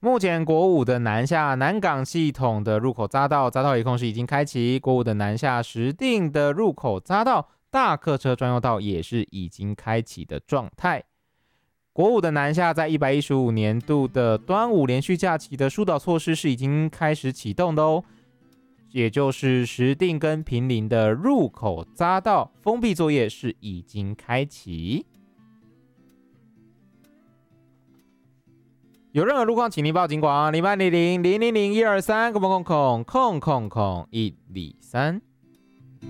目前国五的南下南港系统的入口匝道一控是已经开启，国五的南下石碇的入口匝道大客车专用道也是已经开启的状态。国五的南下在115年度的端午连续假期的疏导措施是已经开始启动的哦，也就是石碇跟坪林的入口匝道封闭作业是已经开启。有任何路况，请您报警广0800-000-123，123。